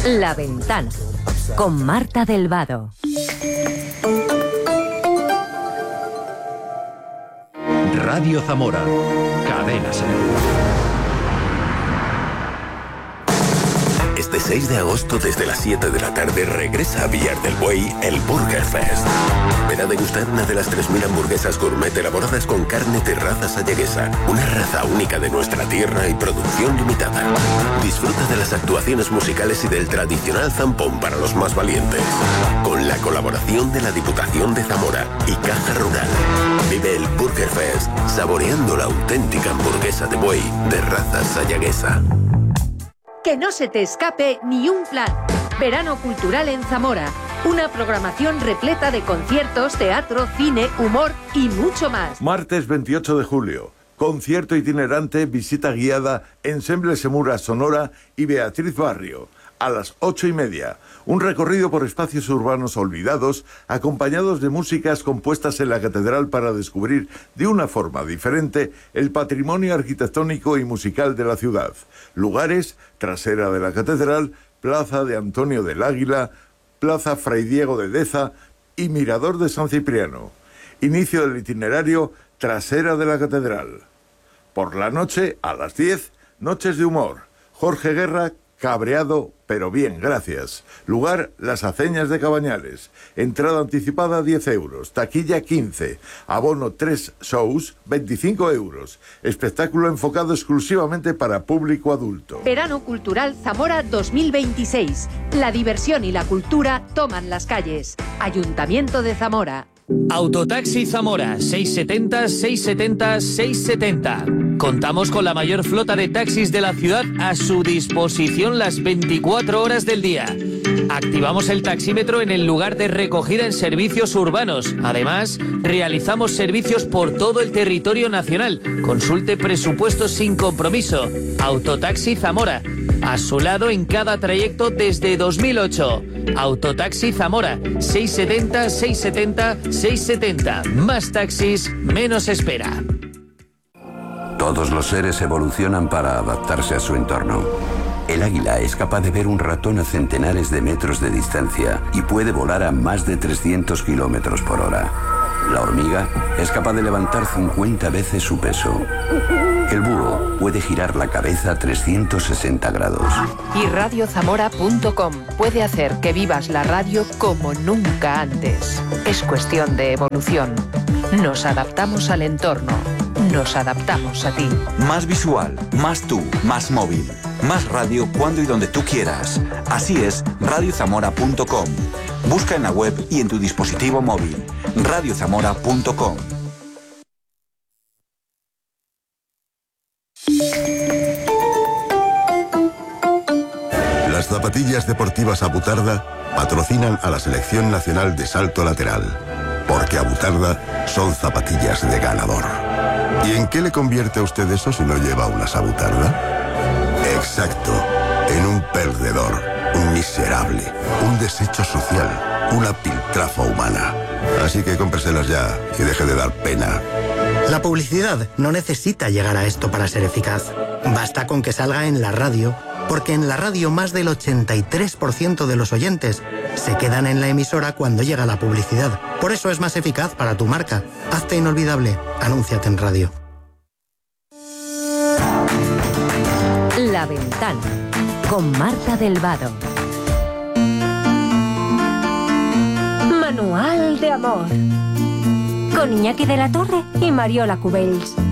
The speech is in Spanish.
La Ventana, con Marta del Vado. Radio Zamora, Cadena Ser. Este 6 de agosto, desde las 7 de la tarde, regresa a Villar del Buey el Burger Fest. Ven a degustar una de las 3.000 hamburguesas gourmet elaboradas con carne de raza sayaguesa, una raza única de nuestra tierra y producción limitada. Disfruta de las actuaciones musicales y del tradicional zampón para los más valientes, con la colaboración de la Diputación de Zamora y Caja Rural. Vive el Burger Fest, saboreando la auténtica hamburguesa de buey de raza sayaguesa. Que no se te escape ni un plan. Verano cultural en Zamora. Una programación repleta de conciertos, teatro, cine, humor y mucho más. Martes 28 de julio. Concierto itinerante, visita guiada, Ensemble Semura Sonora y Beatriz Barrio. A las 8:30. Un recorrido por espacios urbanos olvidados, acompañados de músicas compuestas en la catedral para descubrir de una forma diferente el patrimonio arquitectónico y musical de la ciudad. Lugares: trasera de la catedral, plaza de Antonio del Águila, plaza Fray Diego de Deza y mirador de San Cipriano. Inicio del itinerario: trasera de la catedral. Por la noche, a las 10, Noches de Humor. Jorge Guerra, cabreado, pero bien, gracias. Lugar: Las Aceñas de Cabañales. Entrada anticipada 10 euros. Taquilla 15. Abono 3 shows, 25 euros. Espectáculo enfocado exclusivamente para público adulto. Verano Cultural Zamora 2026. La diversión y la cultura toman las calles. Ayuntamiento de Zamora. Autotaxi Zamora, 670 670 670. Contamos con la mayor flota de taxis de la ciudad a su disposición las 24 horas del día. Activamos el taxímetro en el lugar de recogida en servicios urbanos. Además, realizamos servicios por todo el territorio nacional. Consulte presupuestos sin compromiso. Autotaxi Zamora, a su lado en cada trayecto desde 2008. Autotaxi Zamora, 670 670 670. Más taxis, menos espera. Todos los seres evolucionan para adaptarse a su entorno. El águila es capaz de ver un ratón a centenares de metros de distancia y puede volar a más de 300 kilómetros por hora. La hormiga es capaz de levantar 50 veces su peso. El búho puede girar la cabeza a 360 grados. Y radiozamora.com puede hacer que vivas la radio como nunca antes. Es cuestión de evolución. Nos adaptamos al entorno. Nos adaptamos a ti. Más visual, más tú, más móvil. Más radio cuando y donde tú quieras. Así es radiozamora.com. Busca en la web y en tu dispositivo móvil. radiozamora.com. Las zapatillas deportivas Abutarda patrocinan a la Selección Nacional de Salto Lateral, porque Abutarda son zapatillas de ganador. ¿Y en qué le convierte a usted eso si no lleva unas Abutarda? Exacto, en un perdedor, un miserable, un desecho social, una piltrafa humana. Así que cómpreselas ya y deje de dar pena. La publicidad no necesita llegar a esto para ser eficaz. Basta con que salga en la radio, porque en la radio más del 83% de los oyentes se quedan en la emisora cuando llega la publicidad. Por eso es más eficaz para tu marca. Hazte inolvidable. Anúnciate en radio. La Ventana, con Marta del Vado. Manual de amor. Con Iñaki de la Torre y Mariola Cubells.